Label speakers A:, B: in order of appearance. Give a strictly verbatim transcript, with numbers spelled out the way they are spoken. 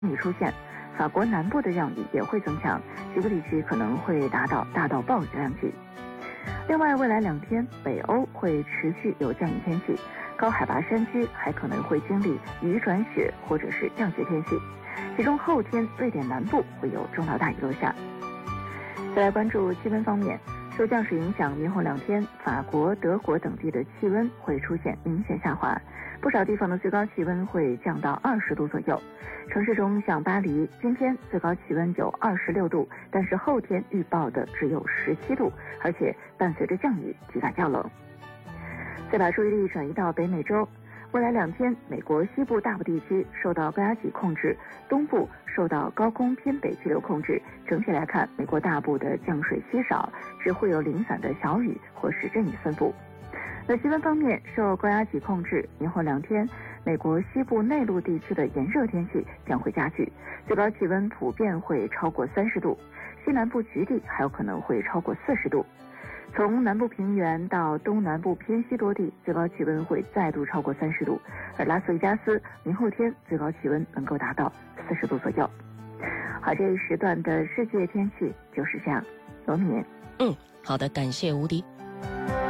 A: 雨出现，法国南部的降雨也会增强，几个地区可能会达到大到暴雨量级。另外，未来两天北欧会持续有降雨天气，高海拔山区还可能会经历雨转雪或者是降雪天气，其中后天瑞典南部会有中到大雨落下。再来关注气温方面，受降水影响，明后两天法国、德国等地的气温会出现明显下滑，不少地方的最高气温会降到二十度左右。城市中像巴黎，今天最高气温有二十六度，但是后天预报的只有十七度，而且伴随着降雨，体感较冷。再把注意力转移到北美洲，未来两天美国西部大部地区受到高压脊控制，东部受到高空偏北气流控制。整体来看，美国大部的降水稀少，只会有零散的小雨或是阵雨分布。那气温方面，受高压脊控制，明后两天美国西部内陆地区的炎热天气将会加剧，最高气温普遍会超过三十度，西南部局地还有可能会超过四十度。从南部平原到东南部偏西多地，最高气温会再度超过三十度，而拉斯维加斯明后天最高气温能够达到四十度左右。好，这一时段的世界天气就是这样。罗敏，
B: 嗯，好的，感谢吴迪。